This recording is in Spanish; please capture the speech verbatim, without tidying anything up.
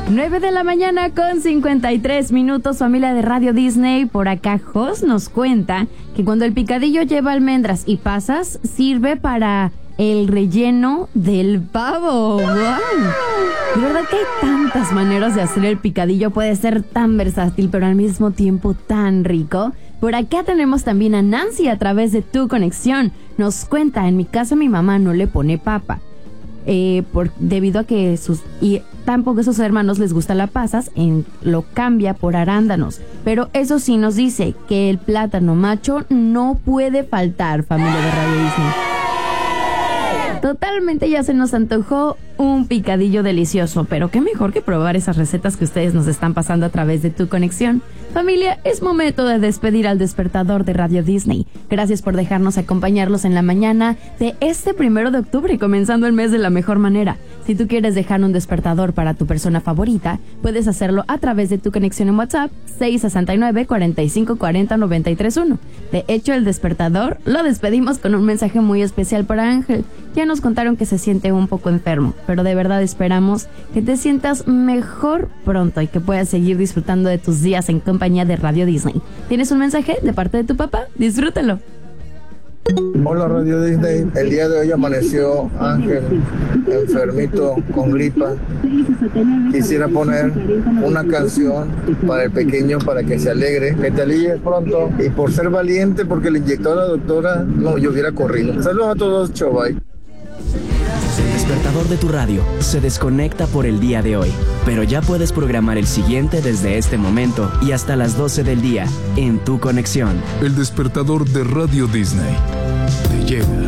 nueve de la mañana con cincuenta y tres minutos, familia de Radio Disney. Por acá Jos nos cuenta que cuando el picadillo lleva almendras y pasas, sirve para el relleno del pavo. ¡Wow! De verdad que hay tantas maneras de hacer el picadillo. Puede ser tan versátil, pero al mismo tiempo tan rico. Por acá tenemos también a Nancy a través de Tu Conexión. Nos cuenta, en mi casa mi mamá no le pone papa. Eh, por, debido a que sus y tampoco a sus hermanos les gusta la pasas, en, lo cambia por arándanos. Pero eso sí nos dice que el plátano macho no puede faltar, familia de Radio Disney. Totalmente ya se nos antojó un picadillo delicioso, pero qué mejor que probar esas recetas que ustedes nos están pasando a través de Tu Conexión. Familia, es momento de despedir al despertador de Radio Disney. Gracias por dejarnos acompañarlos en la mañana de este primero de octubre, comenzando el mes de la mejor manera. Si tú quieres dejar un despertador para tu persona favorita, puedes hacerlo a través de Tu Conexión en WhatsApp seis seis nueve, cuatro cinco cuatro cero, nueve tres uno. De hecho, el despertador lo despedimos con un mensaje muy especial para Ángel. Ya nos contaron que se siente un poco enfermo, pero de verdad esperamos que te sientas mejor pronto y que puedas seguir disfrutando de tus días en compañía de Radio Disney. ¿Tienes un mensaje de parte de tu papá? Disfrútalo. Hola Radio Disney, el día de hoy amaneció Ángel enfermito con gripa. Quisiera poner una canción para el pequeño para que se alegre, que te alivies pronto, y por ser valiente porque le inyectó a la doctora, no, yo hubiera corrido. Saludos a todos, chau, bye. El despertador de tu radio se desconecta por el día de hoy, pero ya puedes programar el siguiente desde este momento y hasta las doce del día en Tu Conexión. El despertador de Radio Disney te llega.